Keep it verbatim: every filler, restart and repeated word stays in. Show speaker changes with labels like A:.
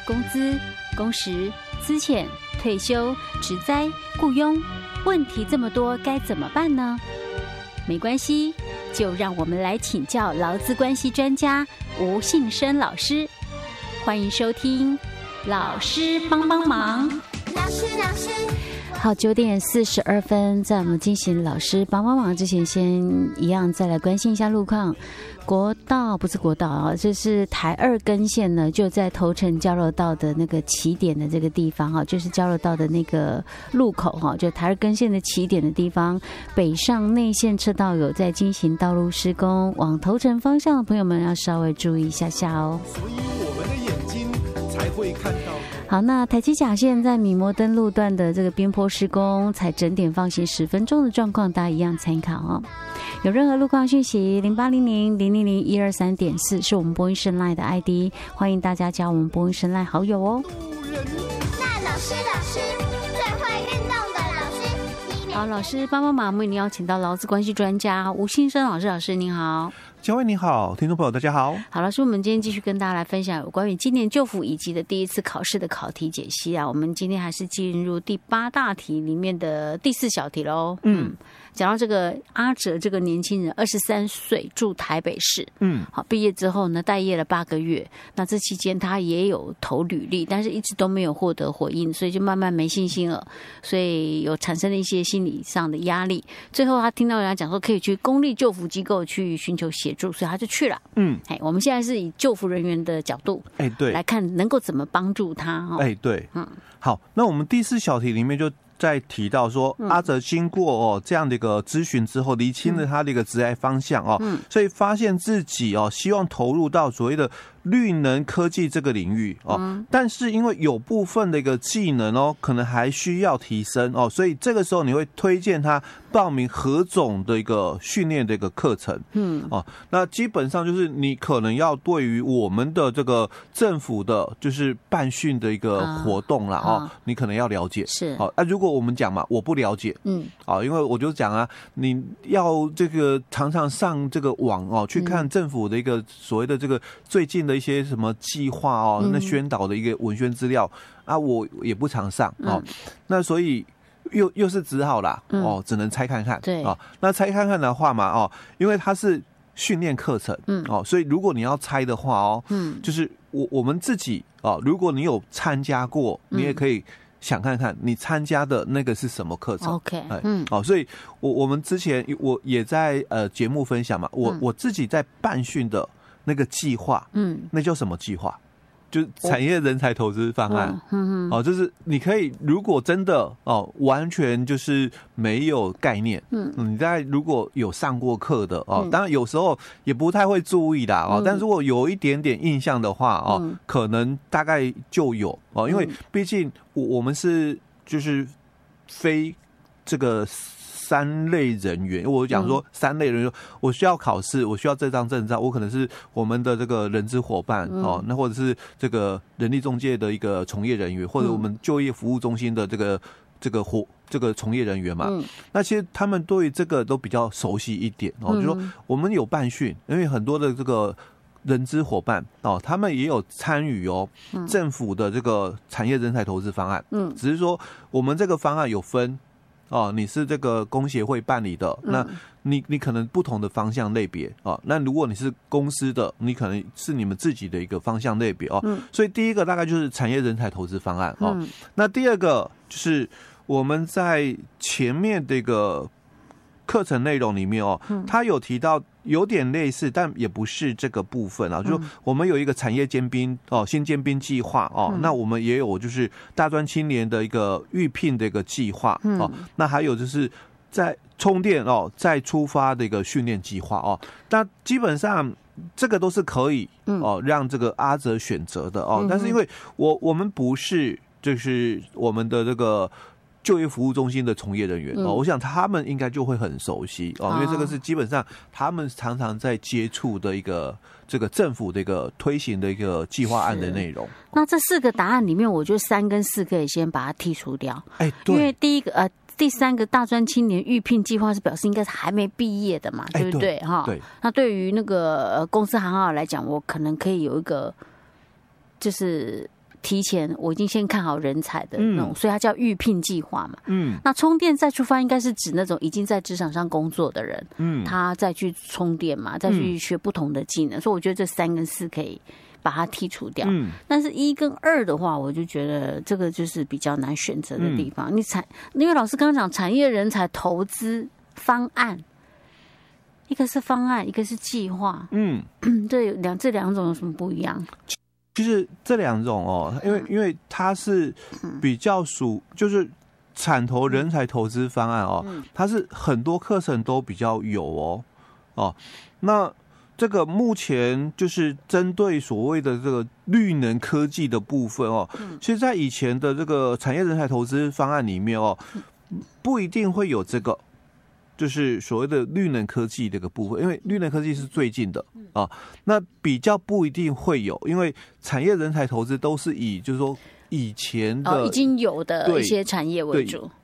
A: 工资、工时、资遣、退休、职灾、雇佣，问题这么多，该怎么办呢？没关系，就让我们来请教劳资关系专家吴信生老师。欢迎收听老师帮帮忙。老师老师好，九点四十二分，在我们进行老师帮帮忙之前，先一样再来关心一下路况。国道不是国道啊，这是台二根线呢，就在头城交流道的那个起点的这个地方哈，就是交流道的那个路口哈，就台二根线的起点的地方，北上内线车道有在进行道路施工，往头城方向的朋友们要稍微注意一下下哦。所以我们的眼睛才会看到。好，那台七甲线在米摩登路段的这个边坡施工，才整点放行十分钟的状况，大家一样参考哦。有任何路况讯息，零八零零零零零一二三点四是我们播音声 Line 的 I D， 欢迎大家加我们播音声 Line 好友哦。那老师老师最会运动的老师，好，老师帮帮忙，为您邀请到劳资关系专家吴信生老师，老师您好。
B: 嘉惠你好，听众朋友大家好。
A: 好，老师，我们今天继续跟大家来分享有关于今年就辅以及的第一次考试的考题解析啊。我们今天还是进入第八大题里面的第四小题喽。嗯，讲到这个阿哲这个年轻人，二十三岁，住台北市。嗯，好，毕业之后呢，待业了八个月。那这期间他也有投履历，但是一直都没有获得回应，所以就慢慢没信心了，所以有产生了一些心理上的压力。最后他听到人家讲说可以去公立就辅机构去寻求协助，所以他就去了。嗯，哎，我们现在是以就辅人员的角度，哎，对，来看能够怎么帮助他。
B: 哎，对，嗯，好，那我们第四小题里面就在提到说，嗯、阿哲经过哦这样的一个咨询之后，厘清了他的一个职业方向哦，嗯、所以发现自己哦希望投入到所谓的绿能科技这个领域哦，嗯、但是因为有部分的一个技能哦，可能还需要提升哦，所以这个时候你会推荐他报名何种的一个训练的一个课程，嗯，哦，那基本上就是你可能要对于我们的这个政府的，就是办训的一个活动啦，啊、哦，你可能要了解，是，好、哦，啊，如果我们讲嘛，我不了解，嗯，啊、哦，因为我就讲啊，你要这个常常上这个网哦，去看政府的一个所谓的这个最近的一些什么计划哦，嗯、那宣导的一个文宣资料啊，我也不常上哦，嗯、那所以又又是只好啦，嗯、哦，只能猜看看，对啊、哦，那猜看看的话嘛，哦，因为它是训练课程，嗯，哦，所以如果你要猜的话哦，嗯，就是我我们自己哦，如果你有参加过，你也可以想看看你参加的那个是什么课程
A: ，OK， 嗯，
B: 哦，所以我我们之前我也在呃节目分享嘛，我、嗯、我自己在办训的那个计划，嗯，那叫什么计划？就是产业人才投资方案，嗯嗯，哦，就是你可以如果真的哦，完全就是没有概念，嗯，你在如果有上过课的哦，当然有时候也不太会注意啦哦，但如果有一点点印象的话哦，可能大概就有哦，因为毕竟我我们是就是非这个三类人员，我讲说三类人员，我需要考试，我需要这张证照，我可能是我们的这个人资伙伴、嗯、哦，那或者是这个人力中介的一个从业人员，或者我们就业服务中心的这个这个活这个从业人员嘛，嗯、那其实他们对于这个都比较熟悉一点哦，嗯、就说我们有办训，因为很多的这个人资伙伴哦，他们也有参与哦，嗯、政府的这个产业人才投资方案，嗯，只是说我们这个方案有分。哦，你是这个工协会办理的，那你你可能不同的方向类别哦。那如果你是公司的，你可能是你们自己的一个方向类别哦。嗯、所以第一个大概就是产业人才投资方案哦。嗯、那第二个就是我们在前面这个课程内容里面哦，它有提到有点类似，但也不是这个部分啊。就是我们有一个产业尖兵哦，新尖兵计划哦，嗯、那我们也有就是大专青年的一个预聘的一个计划哦，嗯、那还有就是在充电哦，再出发的一个训练计划哦。那基本上这个都是可以哦，让这个阿哲选择的哦。但是因为我我们不是就是我们的这个。就业服务中心的从业人员、嗯、哦，我想他们应该就会很熟悉哦，因为这个是基本上他们常常在接触的一个这个政府的一个推行的一个计划案的内容。
A: 那这四个答案里面，我觉得三跟四可以先把它剔除掉，
B: 哎，对，
A: 因为第一个呃。第三个大专青年预聘计划是表示应该是还没毕业的嘛，哎、对不对？哈，对。那对于那个公司行号来讲，我可能可以有一个就是提前我已经先看好人才的那种，嗯、所以它叫预聘计划嘛。嗯，那充电再出发应该是指那种已经在职场上工作的人，嗯，他再去充电嘛，再去学不同的技能。嗯、所以我觉得这三跟四可以把它剔除掉。嗯，但是一跟二的话，我就觉得这个就是比较难选择的地方。嗯、你产，因为老师刚刚讲产业人才投资方案。一个是方案，一个是计划。嗯，这两这两种有什么不一样？
B: 其实这两种哦，因为因为它是比较属，就是产投人才投资方案哦，嗯、它是很多课程都比较有哦哦。那这个目前就是针对所谓的这个绿能科技的部分哦，嗯、其实，在以前的这个产业人才投资方案里面哦，不一定会有这个。就是所谓的绿能科技这个部分，因为绿能科技是最近的啊，那比较不一定会有，因为产业人才投资都是以就是说以前的、
A: 哦、已经有的一些产业为主，